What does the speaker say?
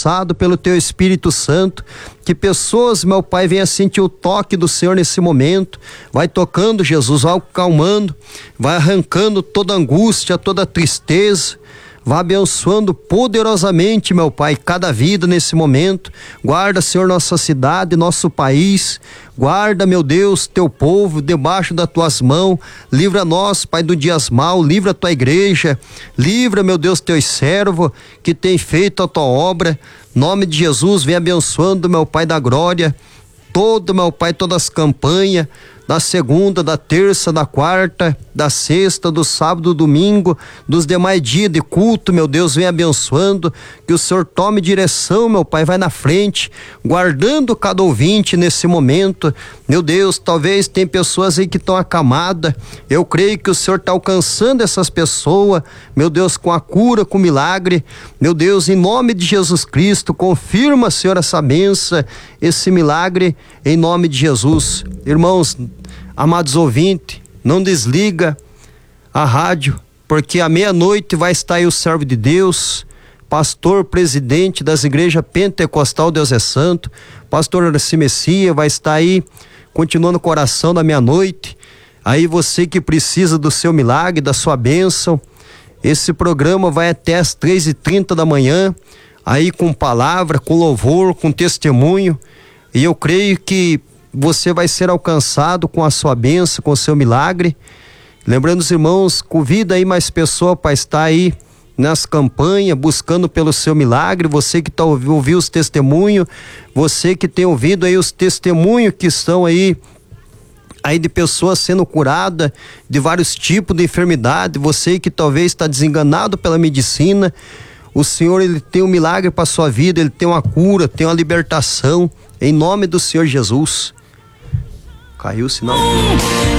alcançado pelo teu Espírito Santo, que pessoas, meu Pai, venham sentir o toque do Senhor nesse momento. Vai tocando, Jesus, vai acalmando, vai arrancando toda angústia, toda tristeza. Vá abençoando poderosamente, meu Pai, cada vida nesse momento. Guarda, Senhor, nossa cidade, nosso país. Guarda, meu Deus, teu povo debaixo das tuas mãos. Livra nós, Pai, do dias mau. Livra a tua igreja. Livra, meu Deus, teus servos que tem feito a tua obra. Nome de Jesus, vem abençoando, meu Pai da glória. Todo, meu Pai, todas as campanhas, da segunda, da terça, da quarta, da sexta, do sábado, do domingo, dos demais dias de culto, meu Deus, vem abençoando, que o Senhor tome direção, meu Pai, vai na frente, guardando cada ouvinte nesse momento. Meu Deus, talvez tem pessoas aí que estão acamadas, eu creio que o Senhor está alcançando essas pessoas, meu Deus, com a cura, com o milagre. Meu Deus, em nome de Jesus Cristo, confirma, Senhor, essa bênção, esse milagre, em nome de Jesus. Irmãos, amados ouvintes, não desliga a rádio, porque à meia-noite vai estar aí o servo de Deus, pastor presidente das igrejas pentecostal Deus é Santo, pastor Arci Messias, vai estar aí continuando com a oração da meia-noite. Aí você que precisa do seu milagre, da sua bênção, esse programa vai até às 3h30 da manhã, aí com palavra, com louvor, com testemunho, e eu creio que você vai ser alcançado com a sua bênção, com o seu milagre. Lembrando os irmãos, convida aí mais pessoas para estar aí nas campanhas, buscando pelo seu milagre. Você que ouviu os testemunhos, você que tem ouvido aí os testemunhos que estão aí de pessoas sendo curadas de vários tipos de enfermidade, você que talvez está desenganado pela medicina, o Senhor, ele tem um milagre para sua vida, ele tem uma cura, tem uma libertação, em nome do Senhor Jesus. Caiu o sinal.